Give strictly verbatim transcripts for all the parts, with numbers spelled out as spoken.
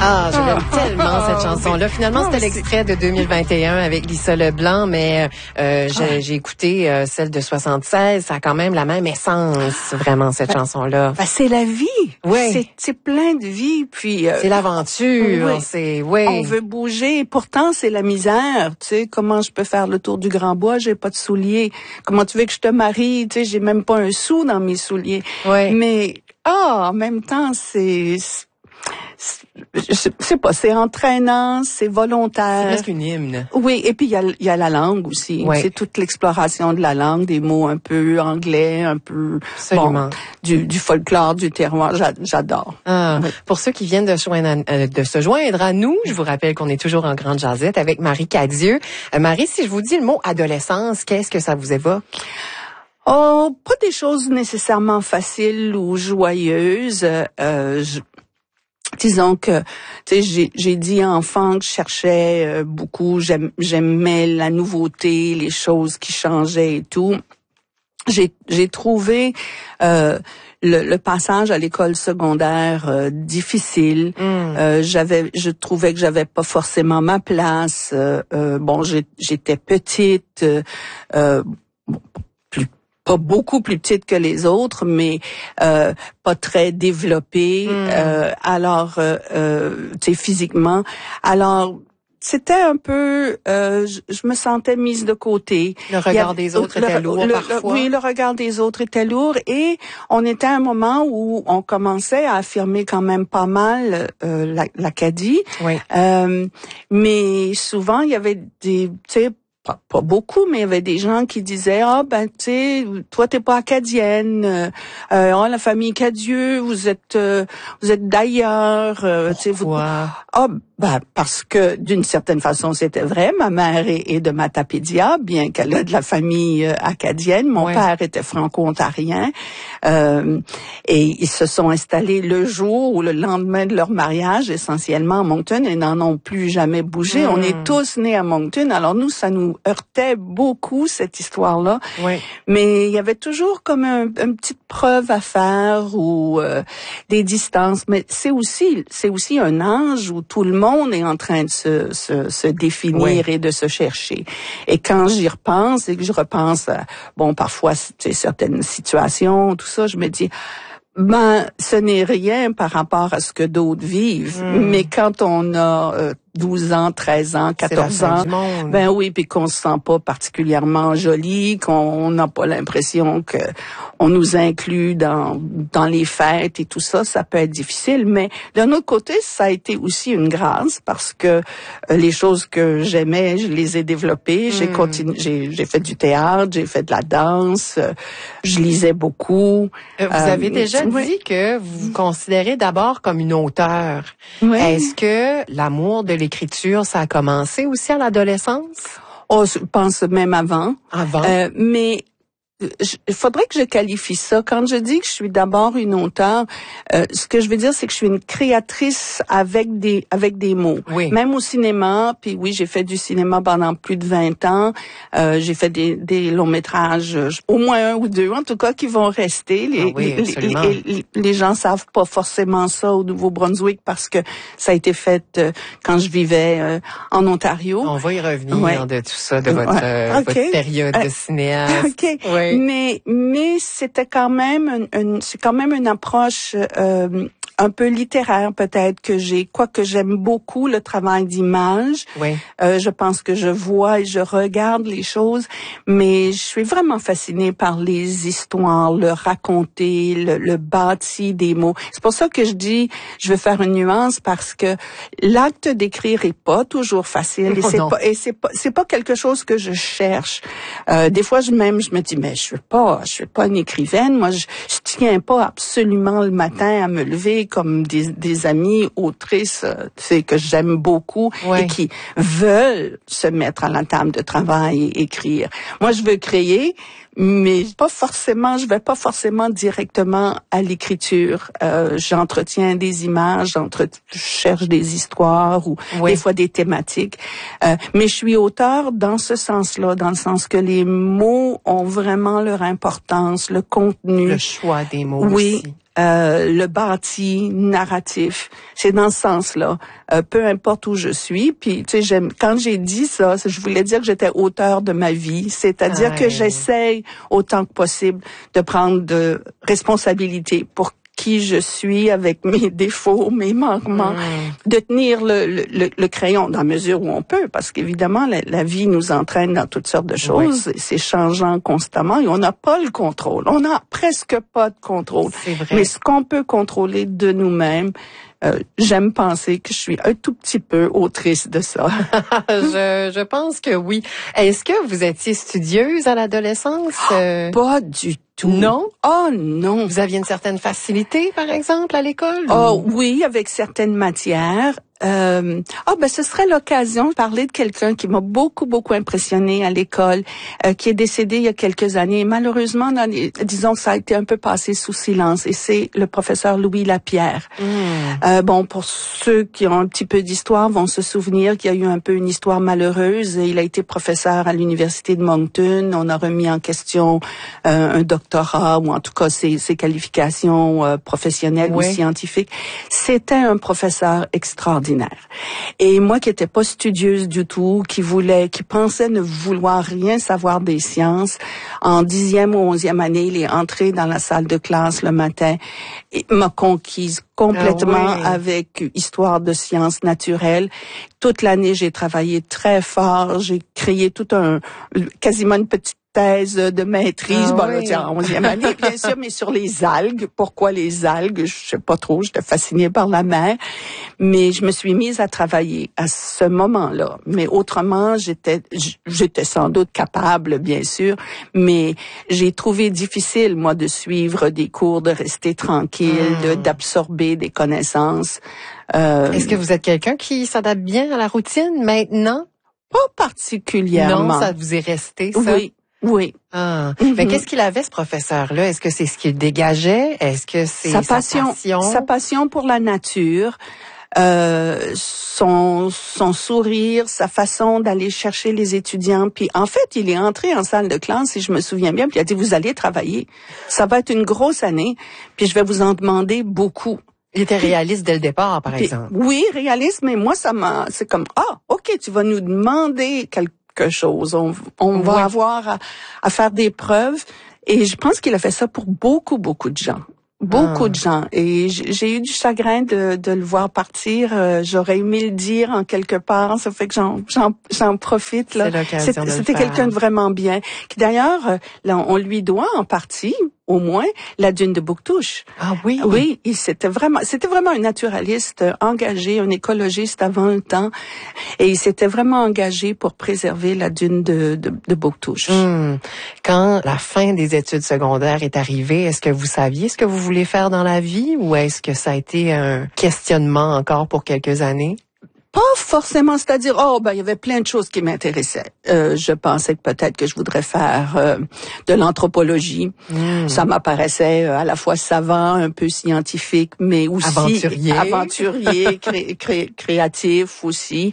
Ah, je l'aime ah, tellement, ah, cette chanson-là. Finalement, c'était l'extrait de deux mille vingt et un avec Lisa Leblanc, mais euh, j'ai, j'ai écouté euh, celle de soixante-seize. Ça a quand même la même essence, vraiment, cette ben, chanson-là. Ben, c'est la vie. Oui. C'est, c'est plein de vie. Puis euh, c'est l'aventure. Oui. C'est, oui. On veut bouger. Pourtant, c'est la misère. Tu sais, comment je peux faire le tour du Grand Bois? J'ai pas de souliers. Comment tu veux que je te marie? Tu sais, j'ai même pas un sou dans mes souliers. Oui. Mais ah, en même temps, c'est je sais pas, c'est entraînant, c'est volontaire. C'est presque une hymne. Oui, et puis il y a, y a la langue aussi. Oui. C'est toute l'exploration de la langue, des mots un peu anglais, un peu Absolument. Bon, du, du folklore, du terroir. J'adore. Ah, oui. Pour ceux qui viennent de, joindre à, de se joindre à nous, je vous rappelle qu'on est toujours en grande jasette avec Marie Cadieux. Euh, Marie, si je vous dis le mot adolescence, qu'est-ce que ça vous évoque? Oh, pas des choses nécessairement faciles ou joyeuses. Euh, je, Disons que, tu sais, j'ai, j'ai dit enfant que je cherchais euh, beaucoup, j'aime, j'aimais la nouveauté, les choses qui changeaient et tout. J'ai, j'ai trouvé euh, le, le passage à l'école secondaire euh, difficile. Mm. Euh, j'avais, je trouvais que j'avais pas forcément ma place. Euh, euh, bon, j'ai, j'étais petite. Euh, euh, bon, plus pas beaucoup plus petite que les autres, mais euh, pas très développée. Mm. Euh, alors, euh, euh, tu sais, physiquement. Alors, c'était un peu, euh, je, je me sentais mise de côté. Le regard avait, des autres le, était lourd le, parfois. Le, oui, le regard des autres était lourd et on était à un moment où on commençait à affirmer quand même pas mal euh, l'Acadie. Oui. Euh, mais souvent, il y avait des, tu sais, Pas, pas beaucoup, mais il y avait des gens qui disaient ah ben tu sais toi t'es pas acadienne, euh, oh la famille Cadieux vous êtes euh, vous êtes d'ailleurs, euh, tu sais vous ah ben parce que d'une certaine façon c'était vrai, ma mère est, est de Matapédia, bien qu'elle a de la famille euh, acadienne, mon ouais. père était franco-ontarien euh, et ils se sont installés le jour ou le lendemain de leur mariage essentiellement à Moncton et n'en ont plus jamais bougé. Mmh. On est tous nés à Moncton, alors nous ça nous heurtait beaucoup cette histoire-là, oui. mais il y avait toujours comme un, une petite preuve à faire ou euh, des distances. Mais c'est aussi c'est aussi un âge où tout le monde est en train de se se, se définir oui. et de se chercher. Et quand j'y repense et que je repense à, bon parfois c'est certaines situations, tout ça, je me dis ben ce n'est rien par rapport à ce que d'autres vivent. Mm. Mais quand on a euh, douze ans, treize ans, quatorze ans, ben oui, puis qu'on se sent pas particulièrement joli, qu'on n'a pas l'impression que on nous inclut dans dans les fêtes et tout ça, ça peut être difficile. Mais d'un autre côté, ça a été aussi une grâce parce que euh, les choses que j'aimais, je les ai développées. Mm. J'ai continué, j'ai j'ai fait du théâtre, j'ai fait de la danse, euh, je lisais beaucoup. Euh, vous euh, avez déjà oui. dit que vous vous considérez d'abord comme une auteure. Oui. Est-ce que l'amour de l'écriture, ça a commencé aussi à l'adolescence? Oh, je pense même avant. Avant? Euh, mais il faudrait que je qualifie ça. Quand je dis que je suis d'abord une auteure, euh, ce que je veux dire, c'est que je suis une créatrice avec des avec des mots. Oui. Même au cinéma, puis oui, j'ai fait du cinéma pendant plus de vingt ans. Euh, j'ai fait des, des longs métrages, au moins un ou deux, en tout cas, qui vont rester. Les, ah oui, les, les, les, les gens savent pas forcément ça au Nouveau-Brunswick parce que ça a été fait euh, quand je vivais euh, en Ontario. On va y revenir ouais. de tout ça, de votre, ouais. euh, okay. votre période de cinéaste. OK. Oui. Mais mais c'était quand même une, une c'est quand même une approche euh, un peu littéraire peut-être que j'ai, quoique j'aime beaucoup le travail d'image. Oui. Euh, je pense que je vois et je regarde les choses, mais je suis vraiment fascinée par les histoires, le raconter, le, le bâti des mots. C'est pour ça que je dis, je veux faire une nuance parce que l'acte d'écrire est pas toujours facile et oh c'est non. pas et c'est pas c'est pas quelque chose que je cherche. Euh, des fois, je même je me dis mais je suis pas je suis pas une écrivaine. Moi, je, je tiens pas absolument le matin à me lever comme des, des amis autrices, tu sais, que j'aime beaucoup ouais. et qui veulent se mettre à la table de travail et écrire. Moi, je veux créer, mais pas forcément, je vais pas forcément directement à l'écriture. Euh, j'entretiens des images, j'entre, je cherche des histoires ou oui. des fois des thématiques. Euh, mais je suis auteur dans ce sens-là, dans le sens que les mots ont vraiment leur importance, le contenu. Le choix des mots oui. aussi. euh, le bâti narratif. C'est dans ce sens-là. Euh, peu importe où je suis. Puis, tu sais, j'aime. Quand j'ai dit ça, je voulais dire que j'étais auteur de ma vie. C'est-à-dire ouais. que j'essaye autant que possible de prendre de responsabilité pour qui je suis avec mes défauts, mes manquements, mmh. de tenir le, le, le crayon dans la mesure où on peut, parce qu'évidemment, la, la vie nous entraîne dans toutes sortes de choses, oui. C'est changeant constamment et on n'a pas le contrôle. On n'a presque pas de contrôle. C'est vrai. Mais ce qu'on peut contrôler de nous-mêmes, Euh, j'aime penser que je suis un tout petit peu autrice de ça. je, je pense que oui. Est-ce que vous étiez studieuse à l'adolescence? Oh, pas du tout. Non? Oh non. Vous aviez une certaine facilité, par exemple, à l'école? Oh ou? Oui, avec certaines matières. Euh, ah ben ce serait l'occasion de parler de quelqu'un qui m'a beaucoup beaucoup impressionné à l'école, euh, qui est décédé il y a quelques années. Malheureusement, dans les, disons que ça a été un peu passé sous silence. Et c'est le professeur Louis Lapierre. Mmh. Euh, bon, pour ceux qui ont un petit peu d'histoire vont se souvenir qu'il y a eu un peu une histoire malheureuse. Il a été professeur à l'université de Moncton. On a remis en question euh, un doctorat ou en tout cas ses, ses qualifications euh, professionnelles oui. ou scientifiques. C'était un professeur extraordinaire. Et moi qui n'étais pas studieuse du tout, qui voulait, qui pensait ne vouloir rien savoir des sciences, en dixième ou onzième année, il est entré dans la salle de classe le matin et m'a conquise complètement ah oui. avec histoire de sciences naturelles. Toute l'année, j'ai travaillé très fort, j'ai créé tout un, quasiment une petite thèse de maîtrise, ah, bon, oui. là, en onzième année, bien sûr, mais sur les algues. Pourquoi les algues? Je sais pas trop, j'étais fascinée par la mer. Mais je me suis mise à travailler à ce moment-là. Mais autrement, j'étais, j'étais sans doute capable, bien sûr, mais j'ai trouvé difficile, moi, de suivre des cours, de rester tranquille, mmh. de, d'absorber des connaissances. Euh, Est-ce que vous êtes quelqu'un qui s'adapte bien à la routine maintenant? Pas particulièrement. Non, ça vous est resté, ça? Oui. Oui. Ah. Mm-hmm. Mais qu'est-ce qu'il avait, ce professeur-là? Est-ce que c'est ce qu'il dégageait? Est-ce que c'est sa passion? Sa passion, sa passion pour la nature, euh, son, son sourire, sa façon d'aller chercher les étudiants. Puis, en fait, il est entré en salle de classe, si je me souviens bien, puis il a dit, vous allez travailler. Ça va être une grosse année, puis je vais vous en demander beaucoup. Il était réaliste dès le départ, par puis, exemple. Oui, réaliste, mais moi, ça m'a, c'est comme, ah, OK, tu vas nous demander quelque quelque chose. On, on va ouais. avoir à, à faire des preuves. Et je pense qu'il a fait ça pour beaucoup, beaucoup de gens. Beaucoup ah. de gens. Et j'ai eu du chagrin de, de le voir partir. Euh, J'aurais aimé le dire en quelque part. Ça fait que j'en, j'en, j'en profite, là. C'était, c'était quelqu'un de vraiment bien. Qui d'ailleurs, euh, là, on lui doit en partie, au moins, la dune de Bouctouche. Ah oui? Oui, il c'était vraiment, c'était vraiment un naturaliste engagé, un écologiste avant le temps. Et il s'était vraiment engagé pour préserver la dune de, de, de Bouctouche. Hum. Quand la fin des études secondaires est arrivée, est-ce que vous saviez ce que vous voulez faire dans la vie ou est-ce que ça a été un questionnement encore pour quelques années? Pas forcément, c'est-à-dire, oh, ben, il y avait plein de choses qui m'intéressaient. Euh, je pensais que peut-être que je voudrais faire euh, de l'anthropologie. Mmh. Ça m'apparaissait euh, à la fois savant, un peu scientifique, mais aussi aventurier, aventurier cré, cré, créatif aussi.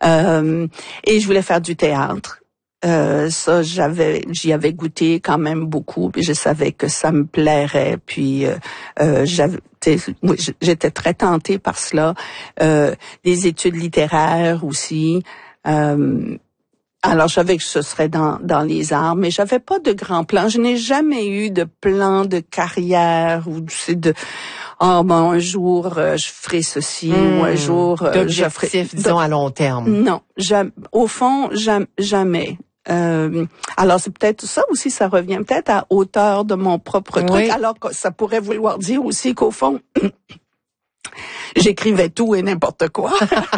Euh, et je voulais faire du théâtre. Euh, ça, j'avais, j'y avais goûté quand même beaucoup, puis je savais que ça me plairait. Puis euh, euh, j'avais, j'étais très tentée par cela. Euh, des études littéraires aussi. Euh, alors, je savais que ce serait dans dans les arts, mais j'avais pas de grands plans. Je n'ai jamais eu de plan de carrière ou c'est de oh bon un jour euh, je ferai ceci mmh, ou un jour euh, je ferai disons à long terme. Non, jamais, au fond jamais. jamais. Euh, alors c'est peut-être ça aussi, ça revient peut-être à hauteur de mon propre truc. Oui. Alors que ça pourrait vouloir dire aussi qu'au fond j'écrivais tout et n'importe quoi.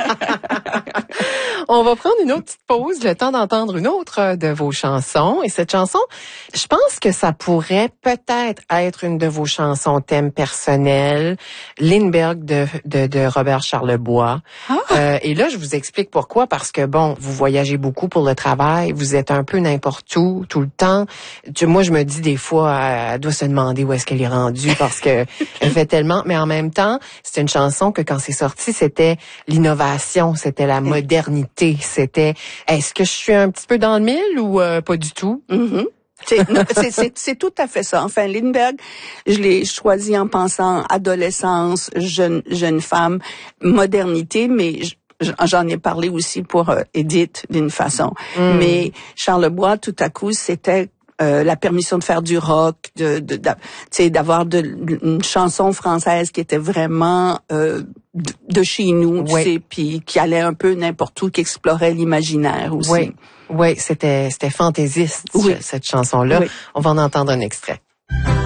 On va prendre une autre petite pause, le temps d'entendre une autre de vos chansons. Et cette chanson, je pense que ça pourrait peut-être être une de vos chansons thème personnel, Lindbergh de, de, de Robert Charlebois. Ah. Euh, et là, je vous explique pourquoi. Parce que, bon, vous voyagez beaucoup pour le travail, vous êtes un peu n'importe où, tout le temps. Moi, je me dis des fois, elle doit se demander où est-ce qu'elle est rendue parce que elle fait tellement. Mais en même temps, c'est une chanson que quand c'est sorti, c'était l'innovation, c'était la modernité, c'était est-ce que je suis un petit peu dans le mille ou euh, pas du tout? Mm-hmm. C'est, c'est, c'est tout à fait ça. Enfin, Lindbergh, je l'ai choisi en pensant adolescence, jeune, jeune femme, modernité, mais je, j'en ai parlé aussi pour euh, Edith d'une façon. Mm. Mais Charlebois, tout à coup, c'était Euh, la permission de faire du rock, de, de, de tu sais, d'avoir de, de, une chanson française qui était vraiment euh, de, de chez nous, tu oui. sais, puis qui allait un peu n'importe où, qui explorait l'imaginaire aussi. Oui, oui, c'était c'était fantaisiste oui. cette chanson-là. Oui. On va en entendre un extrait.